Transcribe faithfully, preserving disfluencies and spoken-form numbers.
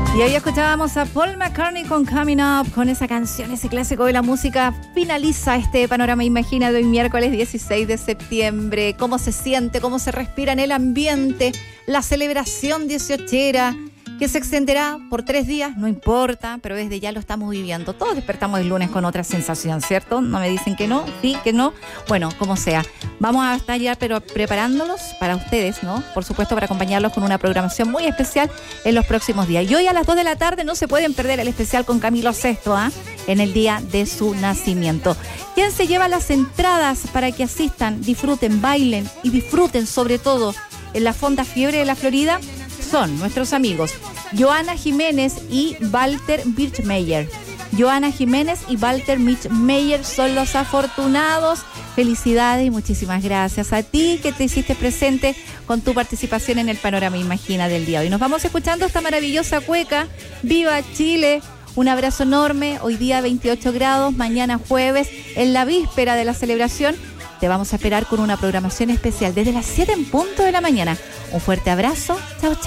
Y ahí escuchábamos a Paul McCartney con Coming Up, con esa canción, ese clásico de la música. Finaliza este Panorama Imagina de hoy miércoles dieciséis de septiembre. ¿Cómo se siente? ¿Cómo se respira en el ambiente? La celebración dieciochera, que se extenderá por tres días, no importa, pero desde ya lo estamos viviendo. Todos despertamos el lunes con otra sensación, ¿cierto? No me dicen que no, sí, que no. Bueno, como sea. Vamos a estar ya pero preparándolos para ustedes, ¿no? Por supuesto, para acompañarlos con una programación muy especial en los próximos días. Y hoy a las dos de la tarde no se pueden perder el especial con Camilo Sesto, ¿ah? En el día de su nacimiento. ¿Quién se lleva las entradas para que asistan, disfruten, bailen y disfruten sobre todo en la Fonda Fiebre de la Florida? Son nuestros amigos Joana Jiménez y Walter Birchmeyer. Joana Jiménez y Walter Birchmeyer son los afortunados. Felicidades y muchísimas gracias a ti que te hiciste presente con tu participación en el Panorama Imagina del día de hoy. Nos vamos escuchando esta maravillosa cueca. ¡Viva Chile! Un abrazo enorme. Hoy día veintiocho grados, mañana jueves, en la víspera de la celebración. Te vamos a esperar con una programación especial desde las siete en punto de la mañana. Un fuerte abrazo. Chao, chao.